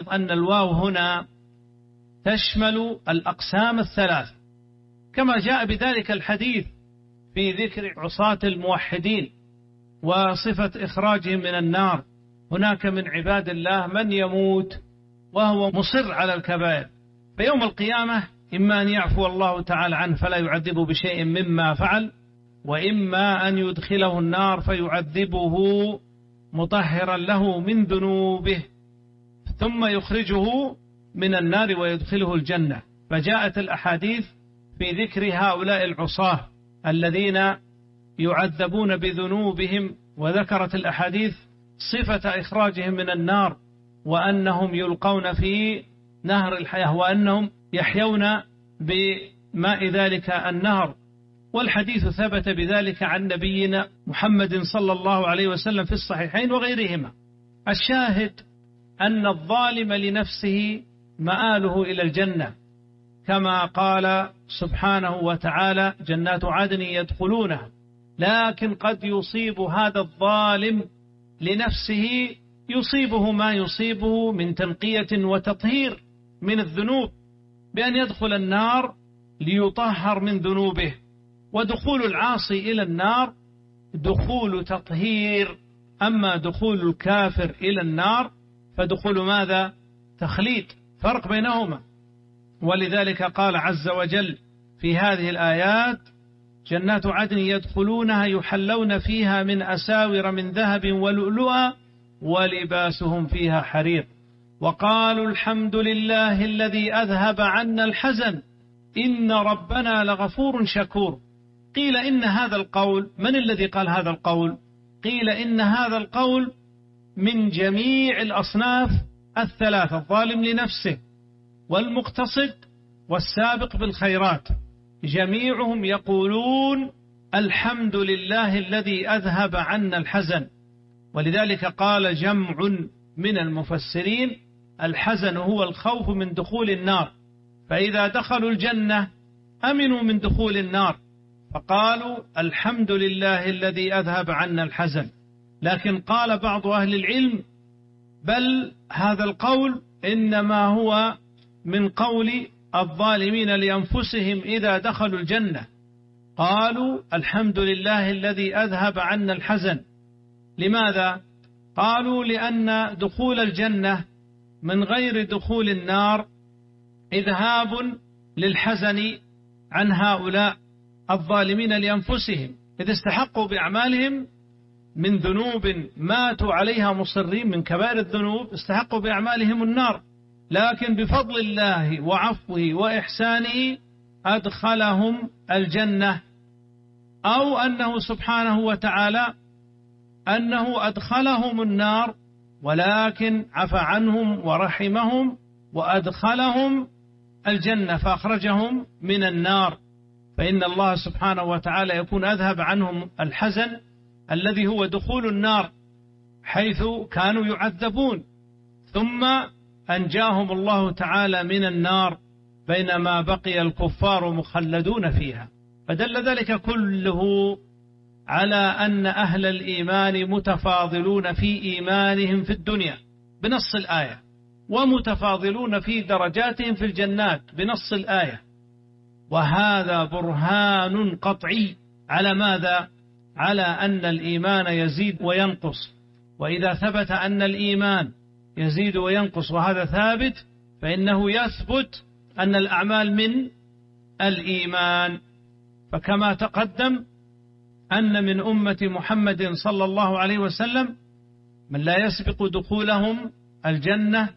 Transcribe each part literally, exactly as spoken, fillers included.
أن الواو هنا تشمل الأقسام الثلاث كما جاء بذلك الحديث في ذكر عصاة الموحدين وصفة إخراجهم من النار. هناك من عباد الله من يموت وهو مصر على الكبائر، فيوم القيامة إما أن يعفو الله تعالى عنه فلا يعذبه بشيء مما فعل، وإما أن يدخله النار فيعذبه مطهرا له من ذنوبه ثم يخرجه من النار ويدخله الجنة. فجاءت الأحاديث في ذكر هؤلاء العصاة الذين يعذبون بذنوبهم، وذكرت الأحاديث صفة إخراجهم من النار وأنهم يلقون في نهر الحياة وأنهم يحيون بماء ذلك النهر، والحديث ثبت بذلك عن نبينا محمد صلى الله عليه وسلم في الصحيحين وغيرهما. الشاهد أن الظالم لنفسه مآله إلى الجنة كما قال سبحانه وتعالى: جنات عدن يدخلونها. لكن قد يصيب هذا الظالم لنفسه يصيبه ما يصيبه من تنقية وتطهير من الذنوب بأن يدخل النار ليطهر من ذنوبه. ودخول العاصي إلى النار دخول تطهير، أما دخول الكافر إلى النار فدخول ماذا؟ تخليد، فرق بينهما. ولذلك قال عز وجل في هذه الآيات: جنات عدن يدخلونها يحلون فيها من أساور من ذهب ولؤلؤا ولباسهم فيها حرير وقالوا الحمد لله الذي أذهب عنا الحزن إن ربنا لغفور شكور. قيل إن هذا القول، من الذي قال هذا القول؟ قيل إن هذا القول من جميع الأصناف الثلاثة: الظالم لنفسه والمقتصد والسابق بالخيرات، جميعهم يقولون الحمد لله الذي أذهب عنا الحزن. ولذلك قال جمع من المفسرين: الحزن هو الخوف من دخول النار، فإذا دخلوا الجنة أمنوا من دخول النار، فقالوا الحمد لله الذي أذهب عنا الحزن. لكن قال بعض أهل العلم: بل هذا القول إنما هو من قول الظالمين لأنفسهم إذا دخلوا الجنة، قالوا الحمد لله الذي أذهب عنا الحزن. لماذا؟ قالوا لأن دخول الجنة من غير دخول النار إذهاب للحزن عن هؤلاء الظالمين لأنفسهم، إذ استحقوا بأعمالهم من ذنوب ماتوا عليها مصرين من كبائر الذنوب، استحقوا بأعمالهم النار، لكن بفضل الله وعفوه وإحسانه أدخلهم الجنة. أو أنه سبحانه وتعالى أنه أدخلهم النار ولكن عفى عنهم ورحمهم وأدخلهم الجنة فأخرجهم من النار. فإن الله سبحانه وتعالى يكون أذهب عنهم الحزن الذي هو دخول النار حيث كانوا يعذبون، ثم أنجاهم الله تعالى من النار بينما بقي الكفار مخلدون فيها. فدل ذلك كله على أن أهل الإيمان متفاضلون في إيمانهم في الدنيا بنص الآية، ومتفاضلون في درجاتهم في الجنات بنص الآية. وهذا برهان قطعي على ماذا؟ على أن الإيمان يزيد وينقص. وإذا ثبت أن الإيمان يزيد وينقص وهذا ثابت، فإنه يثبت أن الأعمال من الإيمان. فكما تقدم أن من أمة محمد صلى الله عليه وسلم من لا يسبق دخولهم الجنة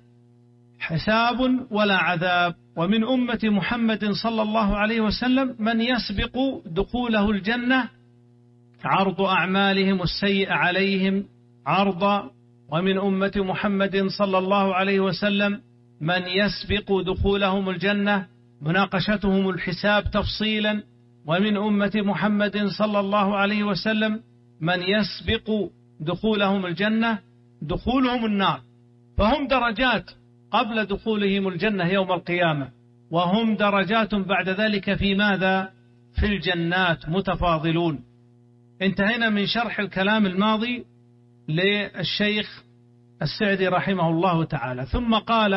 حساب ولا عذاب، ومن أمة محمد صلى الله عليه وسلم من يسبق دخوله الجنة عرض أعمالهم السيئة عليهم عرضا، ومن أمة محمد صلى الله عليه وسلم من يسبق دخولهم الجنة مناقشتهم الحساب تفصيلا، ومن أمة محمد صلى الله عليه وسلم من يسبق دخولهم الجنة دخولهم النار. فهم درجات قبل دخولهم الجنة يوم القيامة، وهم درجات بعد ذلك في ماذا؟ في الجنات متفاضلون. انتهينا من شرح الكلام الماضي للشيخ السعدي رحمه الله تعالى، ثم قال